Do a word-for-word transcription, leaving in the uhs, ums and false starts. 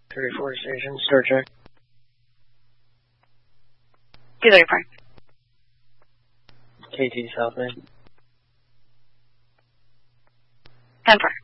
thirty-four station, start check. two thirty-four. K T South Main. ten four.